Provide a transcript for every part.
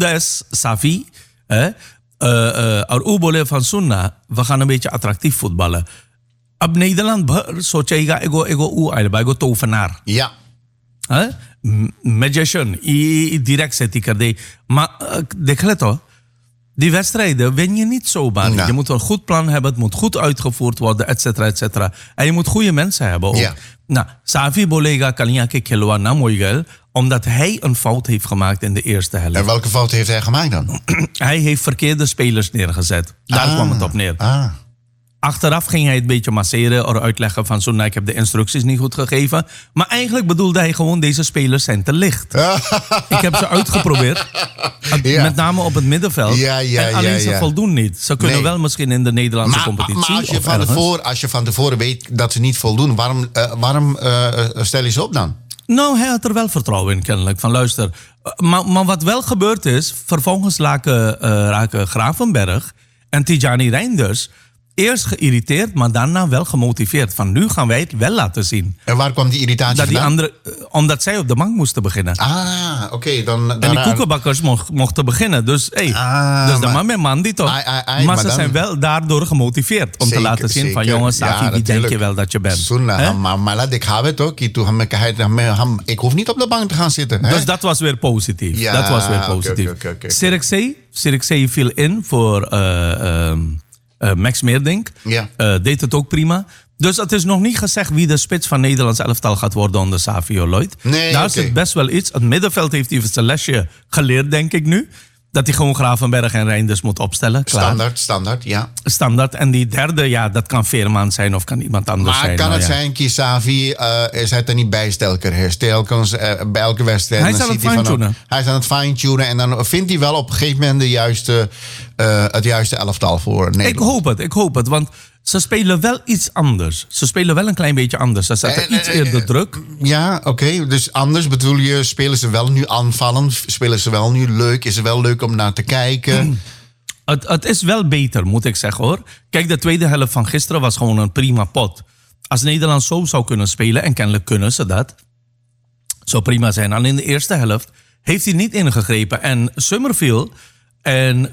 मुद्दा is Safi. और वो बोले van Sunna, we gaan een beetje attractief voetballen. Op Nederland सोचेगा एगो आइलबा एगो tovenaar. Ja. Magician, direct zet hij er de. Maar de leto, die wedstrijden win je niet zomaar. Ja. Je moet een goed plan hebben, het moet goed uitgevoerd worden, et cetera, et cetera. En je moet goede mensen hebben ook. Ja. Nou, Safi Bolega Kaliake Kelwa Namoigel, omdat hij een fout heeft gemaakt in de eerste helft. En welke fout heeft hij gemaakt dan? Hij heeft verkeerde spelers neergezet. Daar kwam het op neer. Achteraf ging hij het beetje masseren of uitleggen van Sunna, ik heb de instructies niet goed gegeven. Maar eigenlijk bedoelde hij gewoon, deze spelers zijn te licht. Ik heb ze uitgeprobeerd. Met name op het middenveld. En alleen ze voldoen niet. Ze kunnen wel misschien in de Nederlandse competitie. Maar als je van tevoren weet dat ze niet voldoen, waarom stel je ze op dan? Nou, hij had er wel vertrouwen in kennelijk. Van luister. Maar wat wel gebeurd is, vervolgens raken Gravenberg en Tijani Reinders eerst geïriteerd, maar daarna wel gemotiveerd. Van nu gaan wij het wel laten zien. En waar kwam die irritatie vandaan? Omdat zij op de bank moesten beginnen. Oké. En die koekenbakkers mochten beginnen. Dus, dus de man met man die toch. Maar ze zijn wel daardoor gemotiveerd. Om te laten zien van jongens, Safi, wie denk je wel dat je bent? Sunna, maar laat ik het ook. Ik hoef niet op de bank te gaan zitten. Dus dat was weer positief. Ja, dat was weer positief. Sirikzee viel in voor Max Meerdink. Deed het ook prima. Dus het is nog niet gezegd wie de spits van Nederlands elftal gaat worden onder Savio Lloyd. Daar zit best wel iets. Het middenveld heeft hij zijn lesje geleerd, denk ik nu. Dat hij gewoon Gravenberg en Reinders moet opstellen. Klaar. Standaard, ja. Standaard. En die derde, dat kan Veerman zijn of kan iemand anders zijn. Maar kan het zijn, Kisavi is het er niet bij telkens bij elke wedstrijd. Hij is aan het fine-tunen. Hij is aan het fine-tunen en dan vindt hij wel op een gegeven moment het juiste elftal voor Nederland. Ik hoop het, want ze spelen wel iets anders. Ze spelen wel een klein beetje anders. Ze zetten iets eerder druk. Ja, oké. Dus anders bedoel je, spelen ze wel nu aanvallen? Spelen ze wel nu leuk? Is het wel leuk om naar te kijken? Het is wel beter, moet ik zeggen hoor. Kijk, de tweede helft van gisteren was gewoon een prima pot. Als Nederland zo zou kunnen spelen, en kennelijk kunnen ze dat, zou prima zijn. En in de eerste helft heeft hij niet ingegrepen. En Summerfield en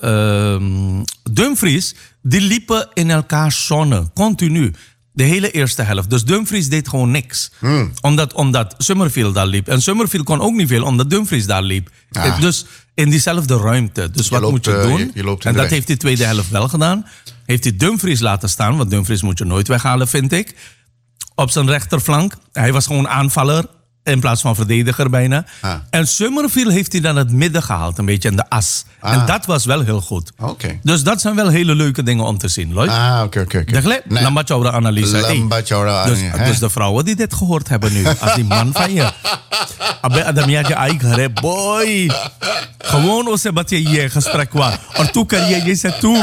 Dumfries, die liepen in elkaars zone, continu. De hele eerste helft. Dus Dumfries deed gewoon niks. Omdat Summerfield daar liep. En Summerfield kon ook niet veel, omdat Dumfries daar liep. Dus in diezelfde ruimte. Dus wat moet je doen? En dat heeft hij tweede helft wel gedaan. Heeft hij Dumfries laten staan, want Dumfries moet je nooit weghalen, vind ik. Op zijn rechterflank. Hij was gewoon aanvaller in plaats van verdediger bijna. En Summerfield heeft hij dan het midden gehaald, een beetje in de as. En dat was wel heel goed. Dus dat zijn wel hele leuke dingen om te zien, Lloyd. Oké. Lambat jouw analyse. Dus de vrouwen die dit gehoord hebben nu, als die man van je. Abe adamia je eigen boy. Gewoon als je met je gesprek was. En toen kan je zeggen toe.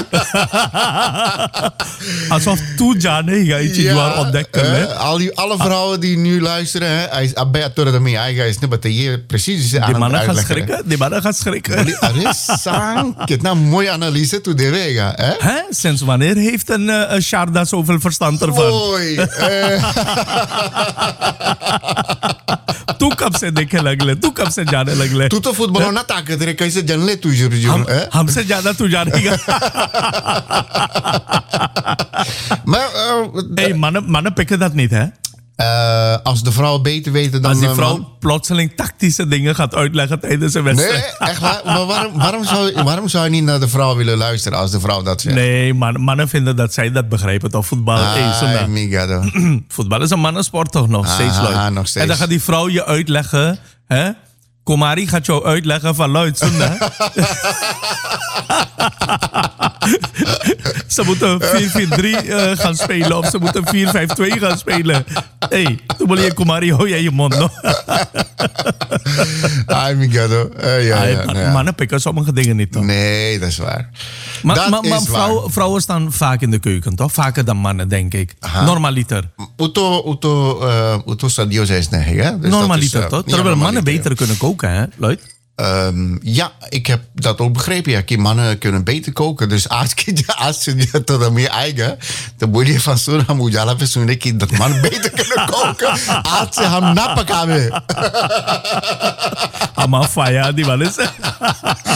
Alsof toe Jane je waar ontdekken. Alle vrouwen die nu luisteren, Abe hij is niet precies. Die mannen gaan schrikken. Ik heb nou een mooie analyse toe de wega. Sinds wanneer heeft een Sharda zoveel verstand ervan? Toen kan ze denken lagle. Toen kan ze jane lagle. Toen de voetbal na taken er kan ze janle toujours. Ham se jana tu jane. Maar mannen pikken dat niet, hè? Als de vrouw beter weten dan... Als die vrouw plotseling tactische dingen gaat uitleggen tijdens een wedstrijd. Nee, echt waar? Maar waarom zou je niet naar de vrouw willen luisteren als de vrouw dat zegt? Nee, mannen vinden dat zij dat begrijpen. Toch? Voetbal, voetbal is een mannensport toch nog steeds leuk. Nog steeds. En dan gaat die vrouw je uitleggen... Hè? Komari gaat jou uitleggen van luid, Sunna. Ze moeten 4-4-3 gaan spelen of ze moeten 4-5-2 gaan spelen. Toen wil je Komari, hou jij je mond nog. Mannen pikken sommige dingen niet, toch? Nee, dat is waar. Maar vrouwen staan vaak in de keuken, toch? Vaker dan mannen, denk ik. Normaliter. Uto stadio zei het net, normaliter, toch? Terwijl mannen beter kunnen koken, hè, Lloyd? Ja, ik heb dat ook begrepen. Ja, mannen kunnen beter koken. Dus als je tot meer eigen, dan moet je van zo'n hamujala persoonlijk dat mannen beter kunnen koken. Als ze hem nappen kan. Ama faya, die man is.